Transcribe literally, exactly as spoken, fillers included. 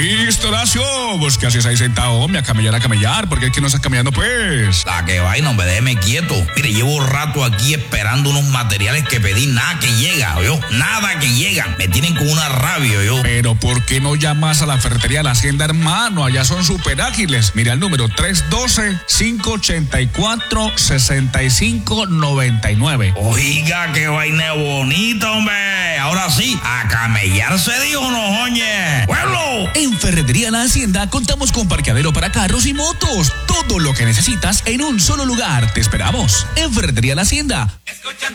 Oíste, Horacio, pues que haces ahí sentado, hombre, a camellar, a camellar, porque es que no estás caminando, pues. La que vaina, hombre, déjeme quieto. Mire, llevo rato aquí esperando unos materiales que pedí, nada que llega, yo, nada que llega. Me tienen con una rabia, yo. Pero ¿por qué no llamas a la ferretería La Hacienda, hermano? Allá son súper ágiles. Mira el número tres uno dos, cinco ocho cuatro, seis cinco nueve nueve. Oiga, qué vaina bonita, hombre. Ahora sí, a camellar se dijo, no, oye. ¡Pueblo! En Ferretería La Hacienda contamos con parqueadero para carros y motos. Todo lo que necesitas en un solo lugar. Te esperamos en Ferretería La Hacienda.